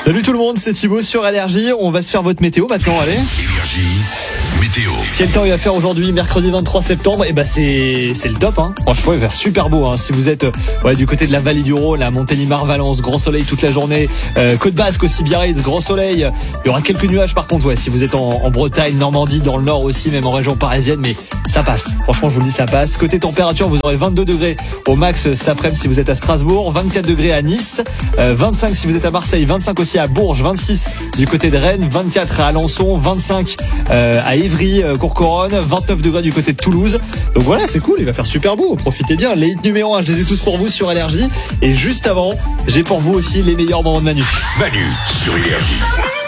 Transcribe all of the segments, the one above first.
Salut tout le monde, c'est Thibaut sur Énergie. On va se faire votre météo maintenant, allez. Énergie, météo. Quel temps il va faire aujourd'hui, mercredi 23 septembre? Et c'est le top, hein. Franchement, il va faire super beau, hein. Si vous êtes du côté de la vallée du Rhône, la Montélimar, Valence, grand soleil toute la journée. Côte Basque aussi, Biarritz, grand soleil. Il y aura quelques nuages par contre, si vous êtes en Bretagne, Normandie, dans le nord aussi, même en région parisienne, mais ça passe. Franchement, je vous le dis, ça passe. Côté température, vous aurez 22 degrés au max cet après-midi si vous êtes à Strasbourg, 24 degrés à Nice, 25 si vous êtes à Marseille, 25 aussi à Bourges, 26 du côté de Rennes, 24 à Alençon, 25 à Évry, Courcouronnes, 29 degrés du côté de Toulouse. Donc voilà, c'est cool, il va faire super beau, profitez bien. Les hits numéro 1, je les ai tous pour vous sur Énergie. Et juste avant, j'ai pour vous aussi les meilleurs moments de Manu. Manu sur Énergie.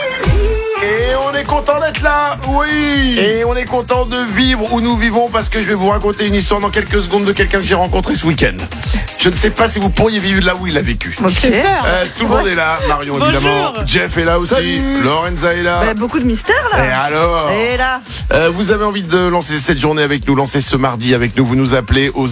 Et on est content d'être là, oui. Et on est content de vivre où nous vivons parce que je vais vous raconter une histoire dans quelques secondes de quelqu'un que j'ai rencontré ce week-end. Je ne sais pas si vous pourriez vivre là où il a vécu. Ok. Tout le monde est là, Marion évidemment, Jeff est là aussi, Salut. Lorenza est là. Beaucoup de mystères là. Et alors Et là. vous avez envie de lancer cette journée avec nous, lancer ce mardi avec nous, vous nous appelez au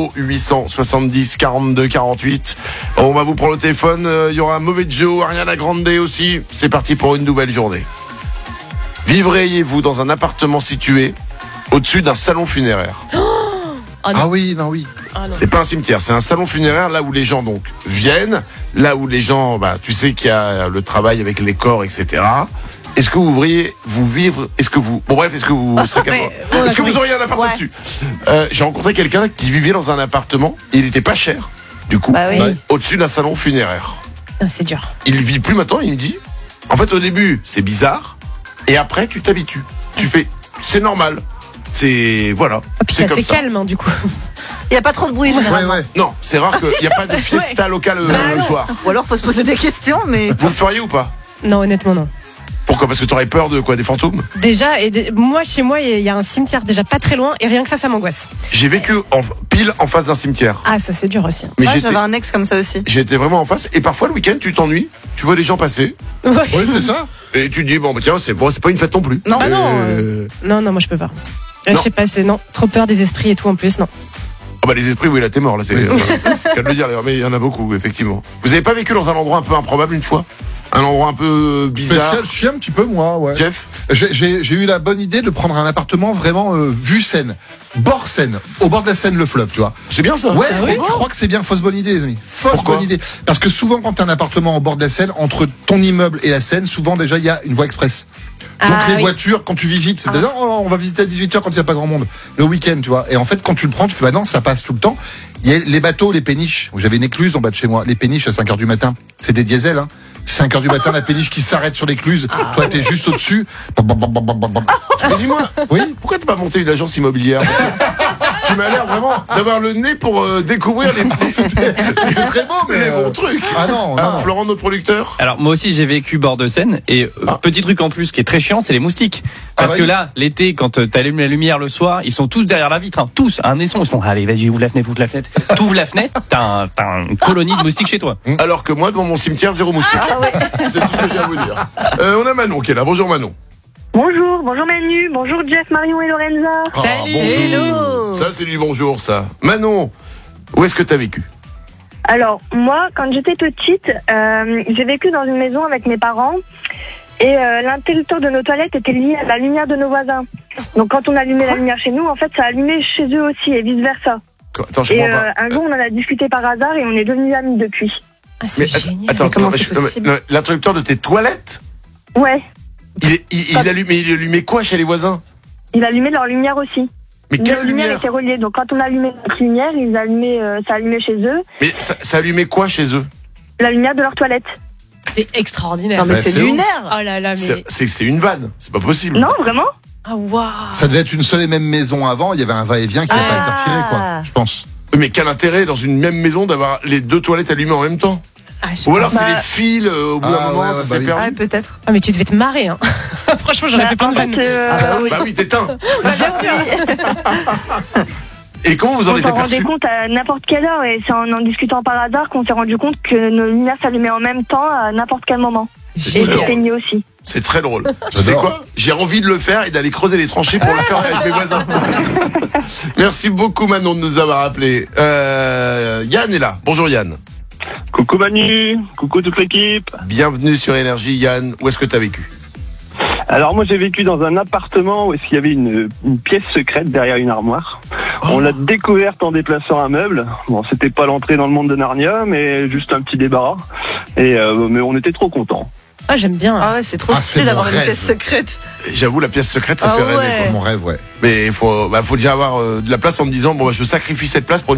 0870 42 48. On va vous prendre le téléphone, il y aura un mauvais Joe, Ariana Grande aussi. C'est parti pour une nouvelle journée. Vivriez-vous dans un appartement situé au-dessus d'un salon funéraire? Ah oui, non, oui. C'est pas un cimetière, c'est un salon funéraire là où les gens donc viennent, là où les gens, tu sais qu'il y a le travail avec les corps, etc. Est-ce que vous voudriez vous vivre? Est-ce que vous serez capable? Est-ce que vous auriez un appart dessus? J'ai rencontré quelqu'un qui vivait dans un appartement. Et il était pas cher, du coup, au-dessus d'un salon funéraire. C'est dur. Il vit plus maintenant. Il me dit, en fait, au début, c'est bizarre, et après, tu t'habitues. Tu fais, c'est normal. C'est voilà. Ah, puis c'est assez calme, hein, du coup. Il n'y a pas trop de bruit généralement. Non, c'est rare qu'il n'y a pas de fiesta locale le soir. Ou alors faut se poser des questions, mais. Vous le feriez ou pas? Non, honnêtement, non. Pourquoi? Parce que t'aurais peur de quoi? Des fantômes? Déjà, moi, chez moi, il y a un cimetière déjà pas très loin, et rien que ça m'angoisse. J'ai vécu pile en face d'un cimetière. Ah, ça c'est dur aussi. Mais j'avais un ex comme ça aussi. J'étais vraiment en face, et parfois le week-end, tu t'ennuies, tu vois des gens passer. Ouais. Oui, c'est ça. Et tu te dis, tiens, c'est pas une fête non plus. Non, non, moi je peux pas. Je sais pas, trop peur des esprits et tout en plus, non. Les esprits, oui, là t'es mort, là, c'est qu'à le dire, mais il y en a beaucoup, effectivement. Vous avez pas vécu dans un endroit un peu improbable une fois? Un endroit un peu bizarre? Spécial, je suis un petit peu moi, ouais. Jeff? J'ai eu la bonne idée de prendre un appartement vraiment vue Seine, bord Seine, au bord de la Seine, le fleuve, tu vois. C'est bien ça. Ouais, tu crois que c'est bien? Fausse bonne idée, les amis. Pourquoi? Bonne idée. Parce que souvent, quand t'as un appartement au bord de la Seine, entre ton immeuble et la Seine, souvent déjà il y a une voie express. Donc les voitures, quand tu visites, c'est on va visiter à 18h quand il n'y a pas grand monde. Le week-end, tu vois. Et en fait, quand tu le prends, tu fais non, ça passe tout le temps. Il y a les bateaux, les péniches. J'avais une écluse en bas de chez moi. Les péniches à 5h du matin. C'est des diesels, hein. 5h du matin, la péniche qui s'arrête sur l'écluse. Toi, t'es juste au-dessus. Mais dis-moi, pourquoi t'es pas monté une agence immobilière? Parce que tu m'as l'air vraiment d'avoir le nez pour découvrir c'est très beau, mais les bons trucs. Ah non. Florent, notre producteur. Alors moi aussi j'ai vécu bord de Seine et petit truc en plus qui est très chiant, c'est les moustiques. Parce que là, l'été, quand t'allumes la lumière le soir, ils sont tous derrière la vitre, hein, tous, un naisson, ils font allez vas-y ouvre la fenêtre, t'ouvres la fenêtre, t'as une colonie de moustiques chez toi. Alors que moi devant mon cimetière, zéro moustique. C'est tout ce que j'ai à vous dire. On a Manon qui est là. Bonjour Manon. Bonjour Manu, bonjour Jeff, Marion et Lorenza. Salut. Bonjour. Hello. Ça c'est du bonjour ça. Manon, où est-ce que t'as vécu? Alors moi, quand j'étais petite, j'ai vécu dans une maison avec mes parents et l'interrupteur de nos toilettes était lié à la lumière de nos voisins. Donc quand on allumait la lumière chez nous, en fait ça allumait chez eux aussi et vice versa. Attends, je comprends pas. Un jour on en a discuté par hasard et on est devenus amis depuis. Ah, c'est génial. Attends, comment c'est possible? L'interrupteur de tes toilettes? Ouais. Il allumait quoi chez les voisins? Il allumait leur lumière aussi. Mais quelle Leur lumière était reliée, donc quand on allumait notre lumière, ça allumait chez eux. Mais ça allumait quoi chez eux? La lumière de leur toilette. C'est extraordinaire. Non mais c'est lunaire. Oh là là, mais. C'est une vanne, c'est pas possible. Non, vraiment? Ah waouh. Ça devait être une seule et même maison avant. Il y avait un va-et-vient qui n'a pas été retiré, quoi. Je pense. Mais quel intérêt dans une même maison d'avoir les deux toilettes allumées en même temps? Ou alors c'est les fils, au bout d'un moment, ça s'est perdu. Ah, peut-être. Ah mais tu devais te marrer, hein. Franchement, j'aurais fait plein de vannes. Bah oui, t'éteins. Et comment vous en êtes aperçu? On s'en rendait aperçu? compte à n'importe quelle heure et c'est en discutant par hasard qu'on s'est rendu compte que nos lumières s'allumaient en même temps à n'importe quel moment. Et s'éteignaient aussi. C'est très drôle. Tu sais quoi? J'ai envie de le faire et d'aller creuser les tranchées pour le faire avec mes voisins. Merci beaucoup Manon de nous avoir appelés. Yann est là. Bonjour Yann. Coucou Manu, coucou toute l'équipe. Bienvenue sur Énergie, Yann. Où est-ce que tu as vécu? Alors moi j'ai vécu dans un appartement où il y avait une pièce secrète derrière une armoire. On l'a découverte en déplaçant un meuble. Bon, c'était pas l'entrée dans le monde de Narnia, mais juste un petit débarras. Mais on était trop contents. Ah, j'aime bien. Ah ouais, c'est trop stylé d'avoir une pièce secrète. J'avoue, la pièce secrète, ça fait rêver. C'est mon rêve, ouais. Mais faut déjà avoir de la place en te disant, bon, bah, je sacrifie cette place pour